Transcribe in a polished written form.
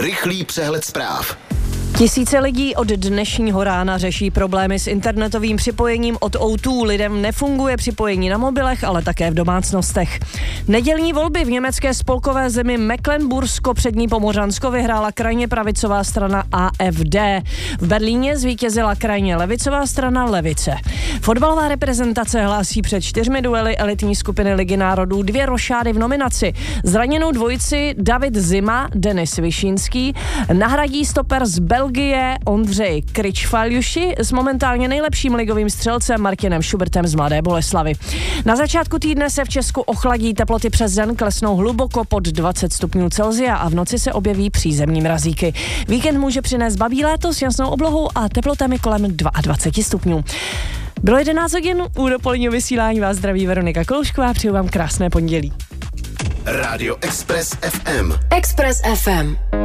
Rychlý přehled zpráv. Tisíce lidí od dnešního rána řeší problémy s internetovým připojením od O2. Lidem nefunguje připojení na mobilech, ale také v domácnostech. Nedělní volby v německé spolkové zemi Mecklenbursko přední Pomořansko vyhrála krajně pravicová strana AfD. V Berlíně zvítězila krajně levicová strana Levice. Fotbalová reprezentace hlásí před 4 duely elitní skupiny Ligy národů 2 rošády v nominaci. Zraněnou dvojici David Zima, Denis Višínský nahradí stoper z Belgie Ondřej Kričfaljuši s momentálně nejlepším ligovým střelcem Martinem Šubertem z Mladé Boleslavi. Na začátku týdne se v Česku ochladí, teploty přes den klesnou hluboko pod 20 stupňů Celsia a v noci se objeví přízemní mrazíky. Víkend může přinést babí léto s jasnou oblohou a teplotami kolem 22 stupňů. Bylo 11 hodin, u dopoledního vysílání vás zdraví Veronika Kloušková, přeju vám krásné pondělí. Rádio Express FM. Express FM.